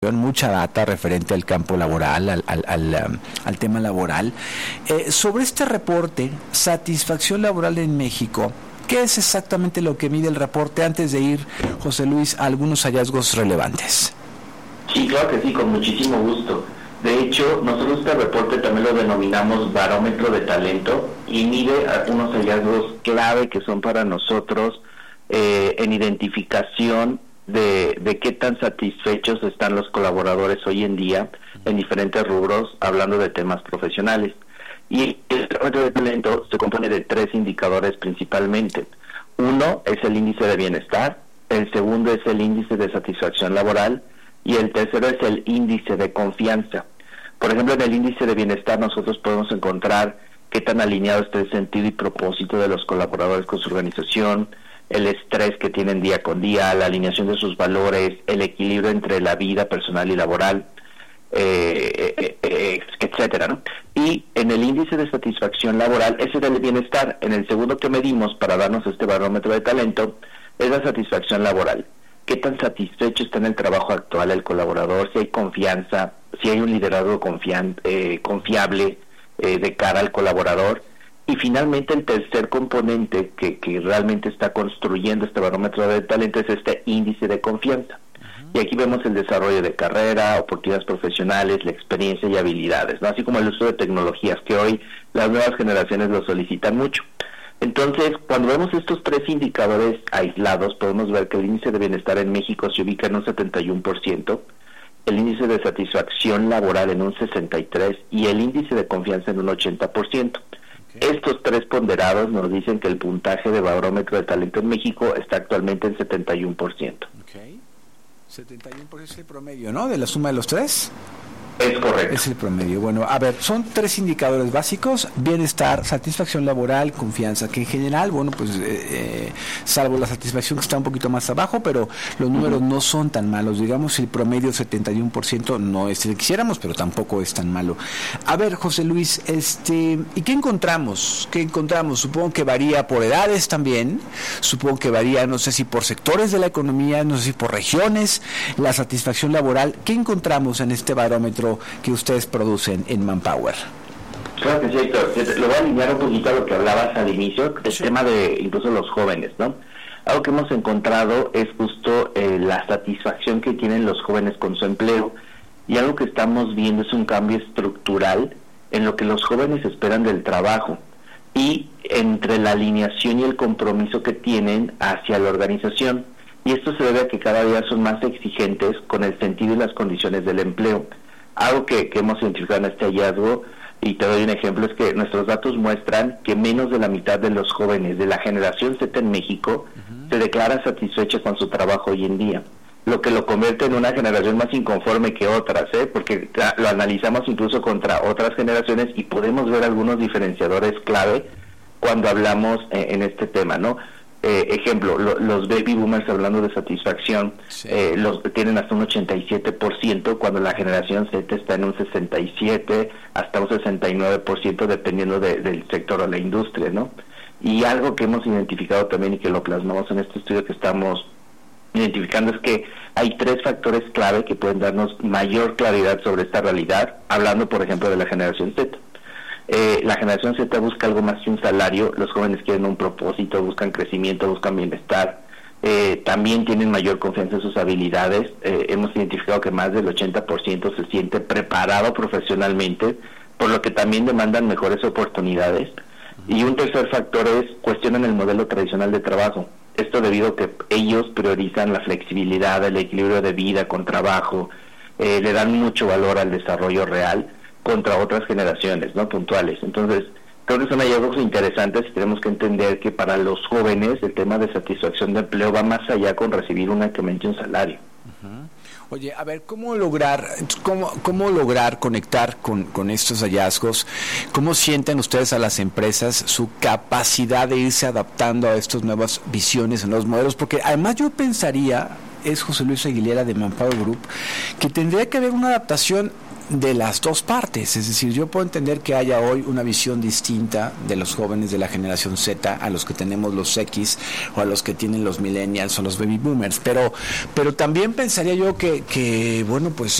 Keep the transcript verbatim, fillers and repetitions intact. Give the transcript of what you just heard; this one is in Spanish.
mucha data referente al campo laboral, al, al, al, um, al tema laboral. Eh, sobre este reporte, Satisfacción Laboral en México, ¿qué es exactamente lo que mide el reporte? Antes de ir, José Luis, a algunos hallazgos relevantes. Sí, claro que sí, con muchísimo gusto. De hecho, nosotros este reporte también lo denominamos barómetro de talento y mide unos hallazgos clave que son para nosotros eh, en identificación De, de qué tan satisfechos están los colaboradores hoy en día en diferentes rubros, hablando de temas profesionales. Y el barómetro de talento se compone de tres indicadores principalmente. Uno es el índice de bienestar, el segundo es el índice de satisfacción laboral y el tercero es el índice de confianza. Por ejemplo, en el índice de bienestar nosotros podemos encontrar qué tan alineado está el sentido y propósito de los colaboradores con su organización, el estrés que tienen día con día, la alineación de sus valores, el equilibrio entre la vida personal y laboral, eh, eh, eh, etcétera, ¿no? Y en el índice de satisfacción laboral, ese es el bienestar. En el segundo que medimos para darnos este barómetro de talento es la satisfacción laboral. ¿Qué tan satisfecho está en el trabajo actual el colaborador? Si hay confianza, si hay un liderazgo confian, eh, confiable eh, de cara al colaborador. Y finalmente el tercer componente que, que realmente está construyendo este barómetro de talento es este índice de confianza. Uh-huh. Y aquí vemos el desarrollo de carrera, oportunidades profesionales, la experiencia y habilidades, ¿no? Así como el uso de tecnologías que hoy las nuevas generaciones lo solicitan mucho. Entonces, cuando vemos estos tres indicadores aislados, podemos ver que el índice de bienestar en México se ubica en un setenta y uno por ciento, el índice de satisfacción laboral en un sesenta y tres por ciento y el índice de confianza en un ochenta por ciento. Estos tres ponderados nos dicen que el puntaje de barómetro de talento en México está actualmente en setenta y uno por ciento. Okay. setenta y uno por ciento es el promedio, ¿no? De la suma de los tres. Es correcto. Es el promedio. Bueno, a ver, son tres indicadores básicos: bienestar, satisfacción laboral, confianza, que en general, bueno, pues, eh, eh, salvo la satisfacción que está un poquito más abajo, pero los números uh-huh. no son tan malos. Digamos, el promedio setenta y uno por ciento no es el que quisiéramos, pero tampoco es tan malo. A ver, José Luis, este, ¿y qué encontramos? ¿Qué encontramos? Supongo que varía por edades también, supongo que varía, no sé si por sectores de la economía, no sé si por regiones, la satisfacción laboral. ¿Qué encontramos en este barómetro que ustedes producen en Manpower? Claro que sí, Héctor. Lo voy a alinear un poquito a lo que hablabas al inicio, del sí. tema de incluso los jóvenes, ¿no? Algo que hemos encontrado es justo eh, la satisfacción que tienen los jóvenes con su empleo, y algo que estamos viendo es un cambio estructural en lo que los jóvenes esperan del trabajo y entre la alineación y el compromiso que tienen hacia la organización. Y esto se debe a que cada día son más exigentes con el sentido y las condiciones del empleo. Algo que, que hemos identificado en este hallazgo, y te doy un ejemplo, es que nuestros datos muestran que menos de la mitad de los jóvenes de la generación Z en México uh-huh. se declara satisfecha con su trabajo hoy en día, lo que lo convierte en una generación más inconforme que otras, ¿eh? porque lo analizamos incluso contra otras generaciones y podemos ver algunos diferenciadores clave cuando hablamos eh, en este tema, ¿no? Eh, ejemplo, lo, los baby boomers, hablando de satisfacción, sí. eh, los tienen hasta un ochenta y siete por ciento, cuando la generación Z está en un sesenta y siete hasta un sesenta y nueve por ciento, dependiendo de, del sector o la industria, ¿no? Y algo que hemos identificado también y que lo plasmamos en este estudio que estamos identificando es que hay tres factores clave que pueden darnos mayor claridad sobre esta realidad, hablando por ejemplo de la generación Z. Eh, la generación Z busca algo más que un salario, los jóvenes quieren un propósito, buscan crecimiento, buscan bienestar, eh, también tienen mayor confianza en sus habilidades. Eh, hemos identificado que más del ochenta por ciento se siente preparado profesionalmente, por lo que también demandan mejores oportunidades. Y un tercer factor es cuestionan el modelo tradicional de trabajo. Esto debido a que ellos priorizan la flexibilidad, el equilibrio de vida con trabajo, eh, le dan mucho valor al desarrollo real contra otras generaciones, ¿no? Puntuales. Entonces, creo que son hallazgos interesantes y tenemos que entender que para los jóvenes el tema de satisfacción de empleo va más allá con recibir únicamente un salario. Uh-huh. Oye, a ver, ¿cómo lograr cómo, cómo lograr conectar con, con estos hallazgos? ¿Cómo sienten ustedes a las empresas su capacidad de irse adaptando a estas nuevas visiones, a nuevos modelos? Porque además yo pensaría, es José Luis Aguilera de Manpower Group, que tendría que haber una adaptación de las dos partes. Es decir, yo puedo entender que haya hoy una visión distinta de los jóvenes de la generación Z a los que tenemos los X o a los que tienen los millennials o los baby boomers, pero pero también pensaría yo que, que bueno, pues